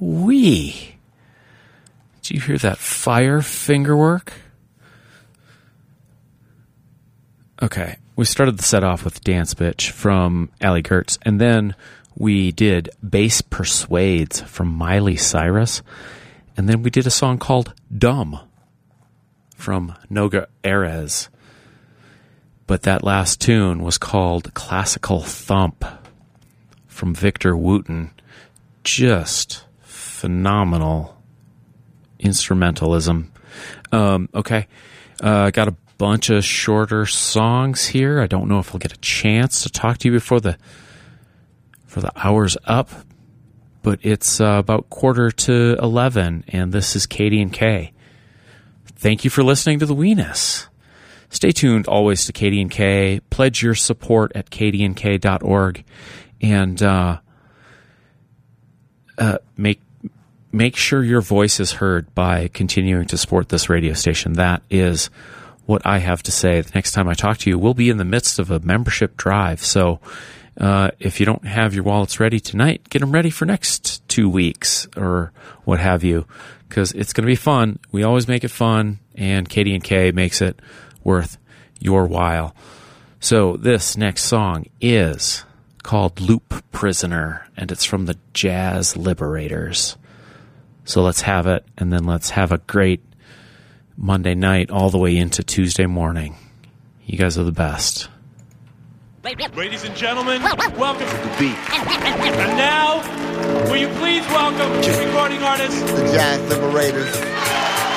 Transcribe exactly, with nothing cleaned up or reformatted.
Wee-wee. Did you hear that fire finger work? Okay, we started the set off with Dance Bitch from Allie Gertz, and then we did Bass Persuades from Miley Cyrus, and then we did a song called Dumb from Noga Erez. But that last tune was called Classical Thump from Victor Wooten. Just phenomenal instrumentalism. Um, okay, uh, got a bunch of shorter songs here. I don't know if I'll get a chance to talk to you before the for the hour's up, but it's uh, about quarter to eleven, and this is Katie and Kay. Thank you for listening to the Weenus. Stay tuned always to Katie and Kay. Pledge your support at katie and kay dot org, and uh, uh, make make sure your voice is heard by continuing to support this radio station. That is what I have to say. The next time I talk to you, we'll be in the midst of a membership drive. So uh, if you don't have your wallets ready tonight, get them ready for next two weeks or what have you, because it's going to be fun. We always make it fun, and Katie and Kay makes it worth your while. So this next song is called Loop Prisoner, and it's from the Jazz Liberators. So let's have it, and then let's have a great Monday night all the way into Tuesday morning. You guys are the best. Ladies and gentlemen, welcome to the beat. And now, will you please welcome recording artist, the Jazz Liberators.